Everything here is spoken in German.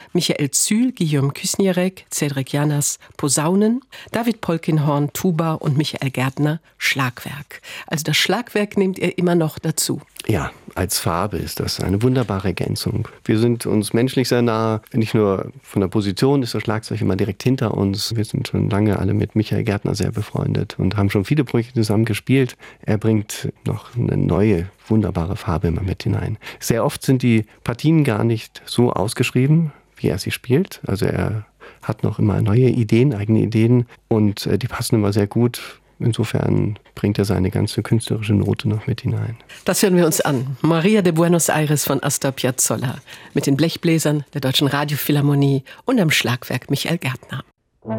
Michael Zühl, Guillaume Küsnierek, Cedric Janas, Posaunen, David Polkinhorn, Tuba und Michael Gärtner, Schlagwerk. Also das Schlagwerk nehmt ihr immer noch dazu. Ja, als Farbe ist das eine wunderbare Ergänzung. Wir sind uns menschlich sehr nah, nicht nur von der Position ist das Schlagzeug immer direkt hinter uns. Wir sind schon lange alle mit Michael Gärtner sehr befreundet und haben schon viele Projekte zusammen gespielt. Er bringt noch eine neue, wunderbare Farbe immer mit hinein. Sehr oft sind die Partien gar nicht so ausgeschrieben, wie er sie spielt. Also er hat noch immer neue Ideen, eigene Ideen und die passen immer sehr gut. Insofern bringt er seine ganze künstlerische Note noch mit hinein. Das hören wir uns an. Maria de Buenos Aires von Astor Piazzolla mit den Blechbläsern der Deutschen Radiophilharmonie und am Schlagwerk Michael Gärtner.